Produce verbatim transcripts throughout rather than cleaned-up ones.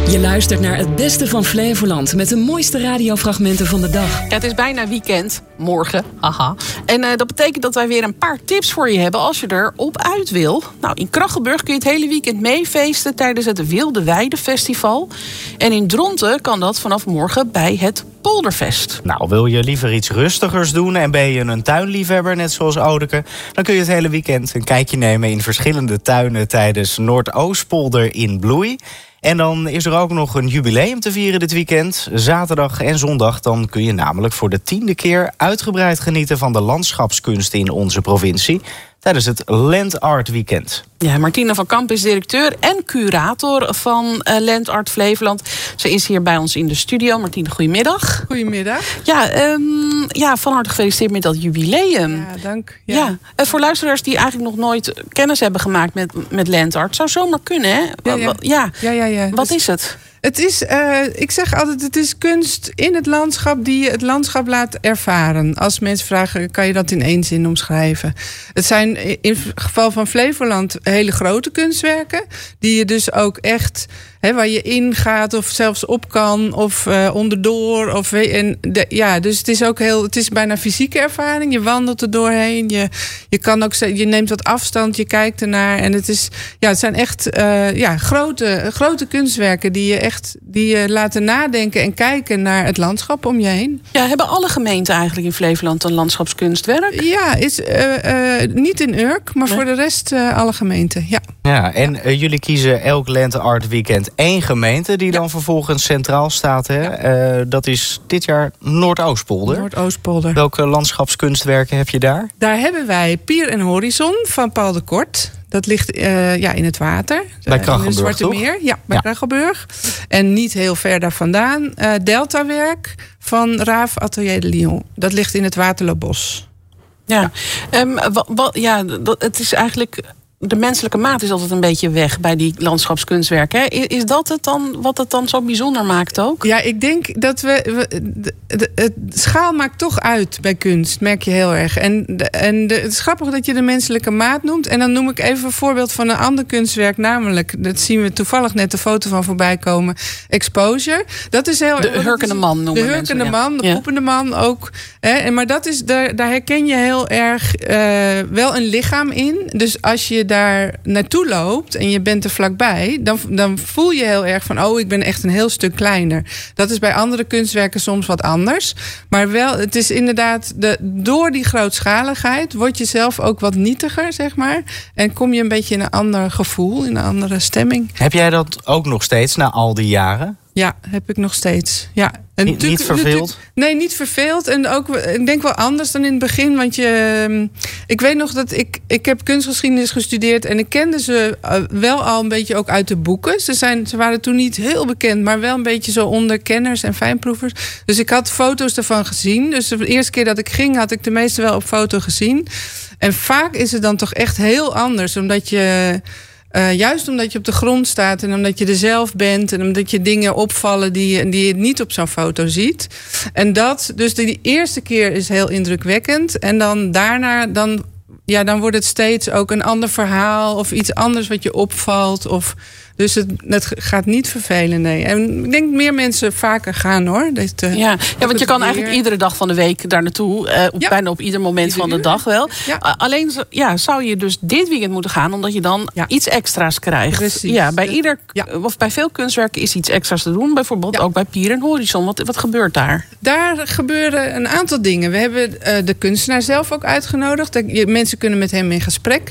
Je luistert naar het beste van Flevoland met de mooiste radiofragmenten van de dag. Ja, het is bijna weekend, morgen, aha. En uh, dat betekent dat wij weer een paar tips voor je hebben als je erop uit wil. Nou, in Krachenburg kun je het hele weekend meefeesten tijdens het Wilde Weide Festival. En in Dronten kan dat vanaf morgen bij het Polderfest. Nou, wil je liever iets rustigers doen en ben je een tuinliefhebber, net zoals Odeke, dan kun je het hele weekend een kijkje nemen in verschillende tuinen tijdens Noordoostpolder in bloei. En dan is er ook nog een jubileum te vieren dit weekend. Zaterdag en zondag dan kun je namelijk voor de tiende keer uitgebreid genieten van de landschapskunsten in onze provincie tijdens het Land Art Weekend. Ja, Martina van Kamp is directeur en curator van uh, Land Art Flevoland. Ze is hier bij ons in de studio. Martina, goedemiddag. Goedemiddag. Ja, um, ja, van harte gefeliciteerd met dat jubileum. Ja, dank. Ja. Ja. Uh, voor luisteraars die eigenlijk nog nooit kennis hebben gemaakt met, met Land Art, zou zomaar kunnen, hè? Ja, ja. ja. ja, ja, ja. Wat dus, is het? Het is, uh, ik zeg altijd, het is kunst in het landschap die je het landschap laat ervaren. Als mensen vragen, kan je dat in één zin omschrijven? Het zijn in het geval van Flevoland hele grote kunstwerken, die je dus ook echt, hè, waar je ingaat of zelfs op kan of uh, onderdoor. Of, en de, ja, dus het is ook heel, het is bijna fysieke ervaring. Je wandelt er doorheen, je, je, kan ook, je neemt wat afstand, je kijkt ernaar. En het, is, ja, het zijn echt uh, ja, grote, grote kunstwerken die je echt die je laten nadenken en kijken naar het landschap om je heen. Ja, hebben alle gemeenten eigenlijk in Flevoland een landschapskunstwerk? Ja, is, uh, uh, niet in Urk, maar nee. Voor de rest uh, alle gemeenten, ja. Ja, en uh, jullie kiezen elk Land Art Weekend één gemeente die ja. dan vervolgens centraal staat. Hè? Ja. Uh, dat is dit jaar Noordoostpolder. Noordoostpolder. Welke landschapskunstwerken heb je daar? Daar hebben wij Pier en Horizon van Paul de Kort. Dat ligt uh, ja, in het water. Bij Krachenburg, in het Zwarte toch? Meer. Ja, bij ja. Krachenburg. En niet heel ver daar vandaan. Uh, Deltawerk van Raaf Atelier de Lyon. Dat ligt in het Waterloobos. Ja, ja. Um, wa, wa, ja dat, het is eigenlijk, de menselijke maat is altijd een beetje weg bij die landschapskunstwerken. Hè? Is, is dat het dan wat het dan zo bijzonder maakt ook? Ja, ik denk dat we, we de, de, het schaal maakt toch uit bij kunst, merk je heel erg. En, de, en de, het is grappig dat je de menselijke maat noemt. En dan noem ik even een voorbeeld van een ander kunstwerk, namelijk, dat zien we toevallig net de foto van voorbij komen, Exposure. Dat is heel de hurkende man noemen De hurkende mensen, man, ja. de poepende man ook. Hè? En, maar dat is, daar, daar herken je heel erg uh, wel een lichaam in. Dus als je daar naartoe loopt en je bent er vlakbij, dan, dan voel je heel erg van, oh, ik ben echt een heel stuk kleiner. Dat is bij andere kunstwerken soms wat anders. Maar wel, het is inderdaad, de, door die grootschaligheid word je zelf ook wat nietiger, zeg maar. En kom je een beetje in een ander gevoel, in een andere stemming. Heb jij dat ook nog steeds na al die jaren? Ja, heb ik nog steeds. Ja. En niet, niet verveeld? Nee, niet verveeld. En ook, ik denk wel anders dan in het begin. Want je, ik weet nog dat ik, ik heb kunstgeschiedenis gestudeerd en ik kende ze wel al een beetje ook uit de boeken. Ze, zijn, ze waren toen niet heel bekend, maar wel een beetje zo onder kenners en fijnproevers. Dus ik had foto's ervan gezien. Dus de eerste keer dat ik ging, had ik de meeste wel op foto gezien. En vaak is het dan toch echt heel anders, omdat je, Uh, juist omdat je op de grond staat en omdat je er zelf bent en omdat je dingen opvallen die je, die je niet op zo'n foto ziet. En dat, dus die eerste keer is heel indrukwekkend. En dan daarna, dan, ja, dan wordt het steeds ook een ander verhaal of iets anders wat je opvalt. Of, dus het, het gaat niet vervelen, nee. En ik denk meer mensen vaker gaan, hoor. Dit, uh, ja, ja, want je kan eigenlijk iedere dag van de week daar naartoe. Uh, ja. Bijna op ieder moment ieder van de uur. dag wel. Ja. Uh, alleen ja, zou je dus dit weekend moeten gaan, omdat je dan ja. iets extra's krijgt. Precies. Ja, bij, ieder, ja. of bij veel kunstwerken is iets extra's te doen. Bijvoorbeeld ja. ook bij Pier en Horizon. Wat, wat gebeurt daar? Daar gebeuren een aantal dingen. We hebben uh, de kunstenaar zelf ook uitgenodigd. De, mensen kunnen met hem in gesprek.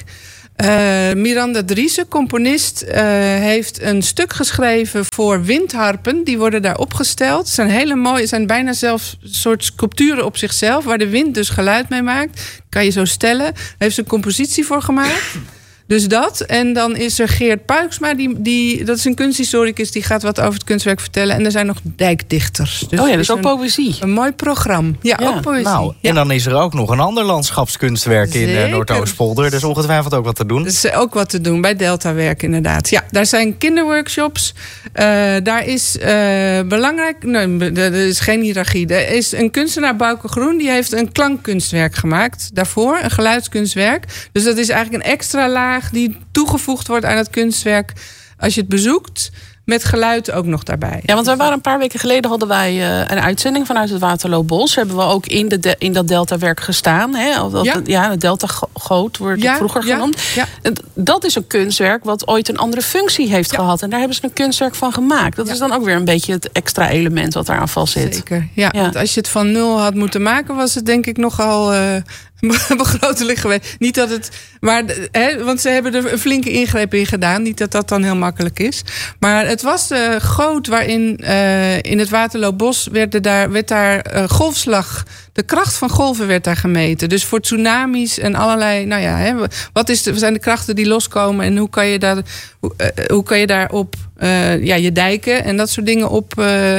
Uh, Miranda Driessen, componist, uh, heeft een stuk geschreven voor windharpen. Die worden daar opgesteld. Het zijn hele mooie, het zijn bijna zelfs een soort sculpturen op zichzelf, waar de wind dus geluid mee maakt. Kan je zo stellen. Daar heeft ze een compositie voor gemaakt. Dus dat. En dan is er Geert Puiksma, die, die, dat is een kunsthistoricus, die gaat wat over het kunstwerk vertellen. En er zijn nog dijkdichters. Dus oh ja, dus ook een, poëzie. Een mooi programma. Ja, ja. ook poëzie. Nou, ja. En dan is er ook nog een ander landschapskunstwerk in uh, Noordoostpolder. Dus ongetwijfeld ook wat te doen. Er is ook wat te doen bij Deltawerk, inderdaad. Ja, daar zijn kinderworkshops. Uh, daar is uh, belangrijk... Nee, er is geen hiërarchie. Er is een kunstenaar, Bouke Groen, die heeft een klankkunstwerk gemaakt. Daarvoor, een geluidskunstwerk. Dus dat is eigenlijk een extra laag die toegevoegd wordt aan het kunstwerk. als je het bezoekt, met geluid ook nog daarbij. Ja, want wij waren een paar weken geleden hadden wij uh, een uitzending vanuit het Waterloobos. Hebben we ook in, de de, in dat deltawerk gestaan. Hè? Dat, ja. ja, het deltagoot wordt ja, vroeger ja, genoemd. Ja. Dat is een kunstwerk wat ooit een andere functie heeft ja. gehad. En daar hebben ze een kunstwerk van gemaakt. Dat ja. is dan ook weer een beetje het extra element wat daar aan vast zit. Zeker, ja. ja. Want als je het van nul had moeten maken, was het denk ik nogal Uh, begrotelijk geweest. Niet dat het. Maar, hè, want ze hebben er een flinke ingreep in gedaan. Niet dat dat dan heel makkelijk is. Maar het was de goot waarin uh, in het Waterloobos werd daar, werd daar uh, golfslag. De kracht van golven werd daar gemeten. Dus voor tsunamis en allerlei. Nou ja, hè, wat is de, zijn de krachten die loskomen en hoe kan je daar, hoe, uh, hoe kan je daarop uh, ja, je dijken en dat soort dingen op. Uh,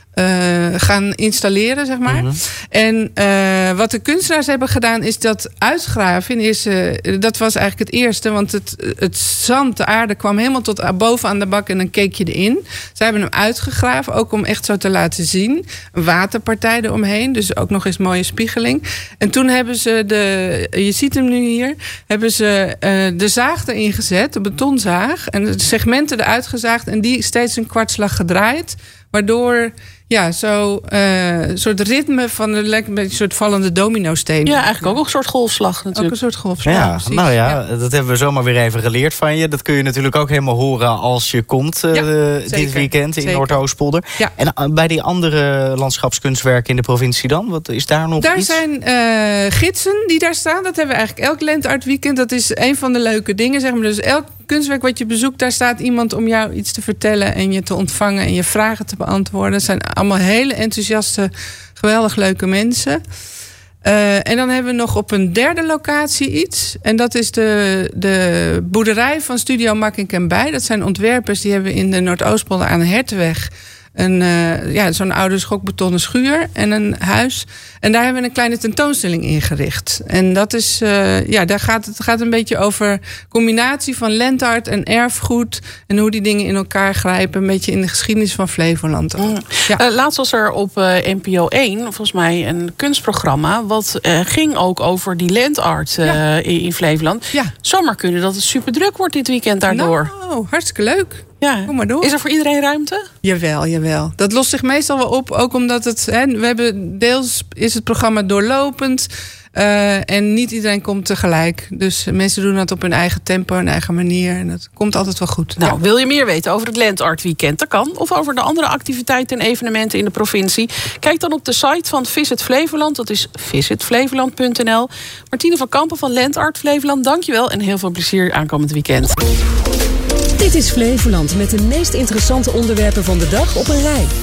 Uh, gaan installeren, zeg maar. Mm-hmm. En uh, wat de kunstenaars hebben gedaan is dat uitgraven. In eerste, dat was eigenlijk het eerste, want het, het zand, de aarde kwam helemaal tot boven aan de bak en dan keek je erin. Ze hebben hem uitgegraven, ook om echt zo te laten zien. Een waterpartij eromheen, dus ook nog eens mooie spiegeling. En toen hebben ze de, je ziet hem nu hier, hebben ze uh, de zaag erin gezet, de betonzaag, en de segmenten eruit gezaagd en die steeds een kwartslag gedraaid, waardoor ja, zo uh, een soort ritme van een, een soort vallende domino-steen. Ja, eigenlijk ook een soort golfslag natuurlijk. Ook een soort golfslag. Ja, nou ja, ja, dat hebben we zomaar weer even geleerd van je. Dat kun je natuurlijk ook helemaal horen als je komt uh, ja, dit weekend in Noordoostpolder. Ja. En uh, bij die andere landschapskunstwerken in de provincie dan? Wat is daar nog daar iets? Daar zijn uh, gidsen die daar staan. Dat hebben we eigenlijk elk Land-Art Weekend. Dat is een van de leuke dingen, zeg maar. Dus elk kunstwerk wat je bezoekt, daar staat iemand om jou iets te vertellen en je te ontvangen en je vragen te beantwoorden. Dat zijn allemaal hele enthousiaste, geweldig leuke mensen. Uh, en dan hebben we nog op een derde locatie iets. En dat is de, de boerderij van Studio Makkink en Bij. Dat zijn ontwerpers die hebben in de Noordoostpolder aan de Hertenweg een, uh, ja, zo'n oude schokbetonnen schuur en een huis. En daar hebben we een kleine tentoonstelling ingericht. En dat is, uh, ja, daar gaat het gaat een beetje over combinatie van landart en erfgoed en hoe die dingen in elkaar grijpen, een beetje in de geschiedenis van Flevoland. Mm. Ja. Uh, laatst was er op uh, N P O één, volgens mij, een kunstprogramma wat uh, ging ook over die landart uh, ja. in, in Flevoland. Ja. Zomaar kunnen dat het super druk wordt dit weekend daardoor. Nou, hartstikke leuk. Ja. Kom maar door. Is er voor iedereen ruimte? Jawel, jawel. Dat lost zich meestal wel op. Ook omdat het, hè, we hebben deels is het programma doorlopend. Uh, en niet iedereen komt tegelijk. Dus mensen doen dat op hun eigen tempo, hun eigen manier. En dat komt altijd wel goed. Nou, ja. Wil je meer weten over het Land-Art Weekend? Dat kan. Of over de andere activiteiten en evenementen in de provincie? Kijk dan op de site van Visit Flevoland. Dat is visit flevoland punt n l. Martine van Kampen van Land-Art Flevoland, dankjewel. En heel veel plezier aankomend weekend. Dit is Flevoland met de meest interessante onderwerpen van de dag op een rij.